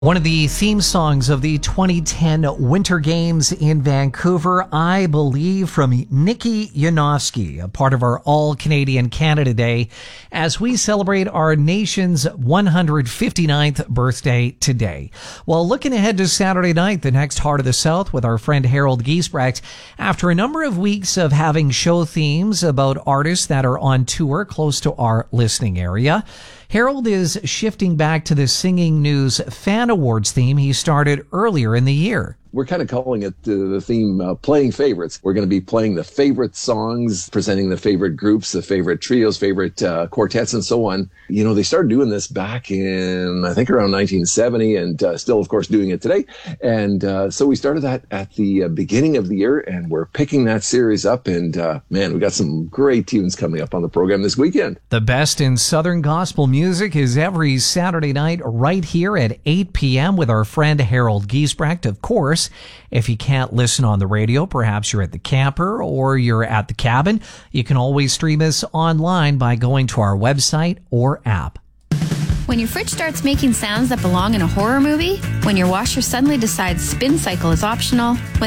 One of the theme songs of the 2010 Winter Games in Vancouver, I Believe, from Nikki Yanofsky, a part of our All-Canadian Canada Day, as we celebrate our nation's 159th birthday today. Well, looking ahead to Saturday night, the next Heart of the South, with our friend Harold Giesbrecht, after a number of weeks of having show themes about artists that are on tour close to our listening area, Harold is shifting back to the Singing News Fan Awards theme he started earlier in the year. We're kind of calling it the theme Playing Favorites. We're going to be playing the favorite songs, presenting the favorite groups, the favorite trios, favorite quartets, and so on. You know, they started doing this back in, I think, around 1970, and still, of course, doing it today. And so we started that at the beginning of the year, and we're picking that series up. And man, we got some great tunes coming up on the program this weekend. The best in Southern gospel music is every Saturday night right here at 8 p.m. with our friend Harold Giesbrecht, of course. If you can't listen on the radio, perhaps you're at the camper or you're at the cabin, you can always stream us online by going to our website or app. When your fridge starts making sounds that belong in a horror movie, when your washer suddenly decides spin cycle is optional, when